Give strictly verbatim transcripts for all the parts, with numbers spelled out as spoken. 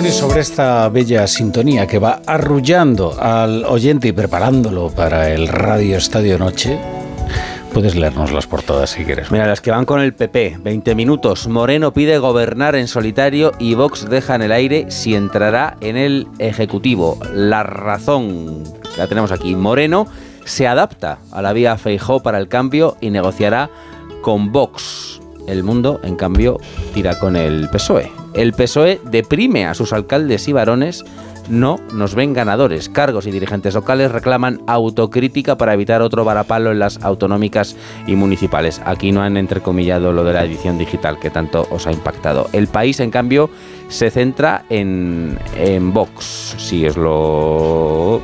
Y sobre esta bella sintonía que va arrullando al oyente y preparándolo para el Radio Estadio Noche, puedes leernos las portadas si quieres. Mira, las que van con el P P, veinte minutos. Moreno pide gobernar en solitario y Vox deja en el aire si entrará en el Ejecutivo. La Razón, la tenemos aquí. Moreno se adapta a la vía Feijóo para el cambio y negociará con Vox. El Mundo, en cambio, tira con el P S O E. El P S O E deprime a sus alcaldes y varones. No nos ven ganadores. Cargos y dirigentes locales reclaman autocrítica para evitar otro varapalo en las autonómicas y municipales. Aquí no han entrecomillado lo de la edición digital que tanto os ha impactado. El País, en cambio, se centra en, en Vox. Si os lo...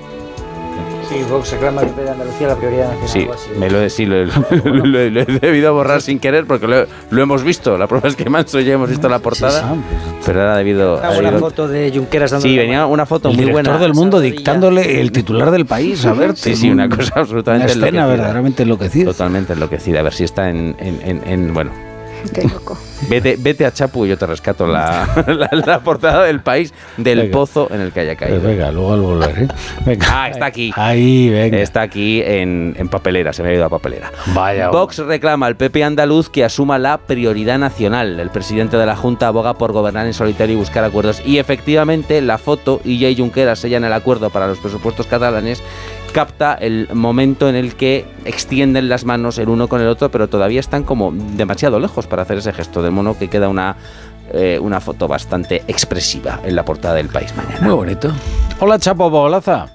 Sí, Vox reclama al P P de Andalucía la prioridad nacional. Sí, me lo, sí lo, lo, lo, lo, lo he debido borrar sin querer porque lo, lo hemos visto. La prueba es que Manso ya hemos visto la portada, sí, pero era debido... Una buena foto de Junqueras dando Sí, venía una foto el muy buena. El director del Mundo dictándole el titular del País, a ver. Sí, sí, una cosa absolutamente una escena enloquecida. verdaderamente enloquecida. Totalmente enloquecida. A ver si está en... en, en, en bueno... Qué loco. Vete, vete a Chapu y yo te rescato la, la, la portada del País del venga. Pozo en el que haya caído. Pues venga, luego al volver, ¿eh? Venga. Ah, está aquí. Ahí, venga. Está aquí en, en papelera, se me ha ido a papelera. Vaya. Vox reclama al P P andaluz que asuma la prioridad nacional. El presidente de la Junta aboga por gobernar en solitario y buscar acuerdos. Y efectivamente, la foto, Illa y Junqueras sellan el acuerdo para los presupuestos catalanes, capta el momento en el que extienden las manos el uno con el otro, pero todavía están como demasiado lejos para hacer ese gesto, de modo que queda una, eh, una foto bastante expresiva en la portada del País mañana. Muy bonito. Hola, Chapo Bogolaza.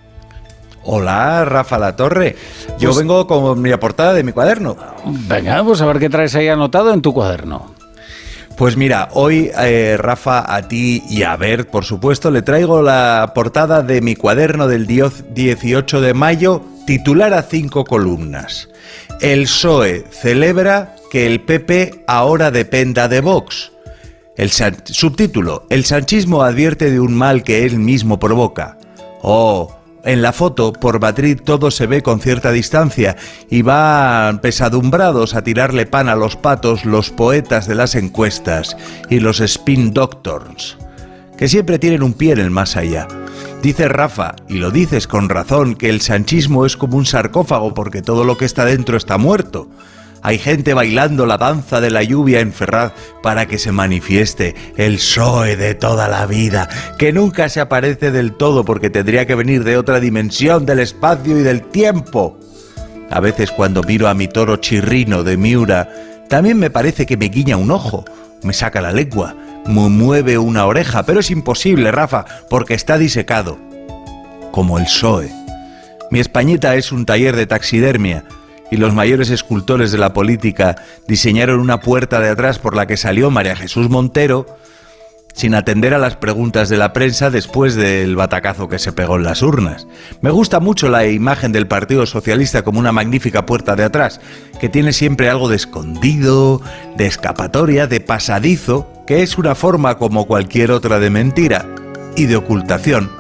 Hola, Rafa Latorre. Yo pues, vengo con mi portada de mi cuaderno. Venga, pues a ver qué traes ahí anotado en tu cuaderno. Pues mira, hoy, eh, Rafa, a ti y a Bert, por supuesto, le traigo la portada de mi cuaderno del dieciocho de mayo, titular a cinco columnas. El P S O E celebra que el P P ahora dependa de Vox. El san- subtítulo, el sanchismo advierte de un mal que él mismo provoca. Oh, en la foto, por Madrid todo se ve con cierta distancia y van pesadumbrados a tirarle pan a los patos los poetas de las encuestas y los spin doctors, que siempre tienen un pie en el más allá. Dice Rafa, y lo dices con razón, que el sanchismo es como un sarcófago porque todo lo que está dentro está muerto. Hay gente bailando la danza de la lluvia en Ferraz para que se manifieste el P S O E de toda la vida, que nunca se aparece del todo porque tendría que venir de otra dimensión del espacio y del tiempo. A veces cuando miro a mi toro chirrino de Miura, también me parece que me guiña un ojo, me saca la lengua, me mueve una oreja, pero es imposible, Rafa, porque está disecado. Como el P S O E. Mi Españita es un taller de taxidermia, y los mayores escultores de la política diseñaron una puerta de atrás por la que salió María Jesús Montero sin atender a las preguntas de la prensa después del batacazo que se pegó en las urnas. Me gusta mucho la imagen del Partido Socialista como una magnífica puerta de atrás, que tiene siempre algo de escondido, de escapatoria, de pasadizo, que es una forma como cualquier otra de mentira y de ocultación.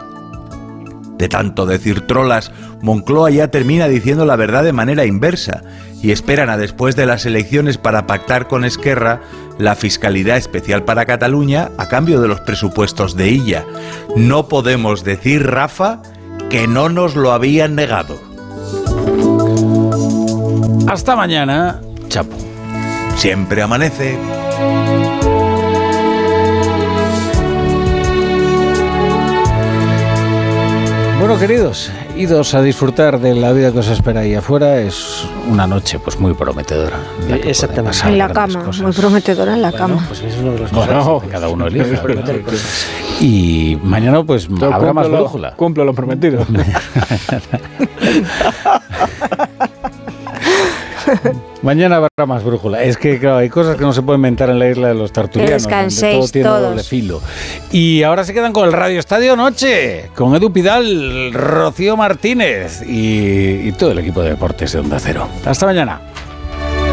De tanto decir trolas, Moncloa ya termina diciendo la verdad de manera inversa y esperan a después de las elecciones para pactar con Esquerra la fiscalidad especial para Cataluña a cambio de los presupuestos de Illa. No podemos decir, Rafa, que no nos lo habían negado. Hasta mañana, Chapo. Siempre amanece. Bueno, queridos, idos a disfrutar de la vida que os espera ahí afuera. Es una noche pues muy prometedora. En Exactamente. En la cama, cosas. Muy prometedora en la bueno, cama. Pues es uno de los bueno, cosas. cada uno elige. Y mañana pues Yo habrá más brújula. Cumple lo prometido. Mañana habrá más brújula. Es que, claro, hay cosas que no se pueden inventar en la isla de los tertulianos. Descanséis todo tiene todos. doble filo. Y ahora se quedan con el Radio Estadio Noche, con Edu Pidal, Rocío Martínez y, y todo el equipo de deportes de Onda Cero. Hasta mañana.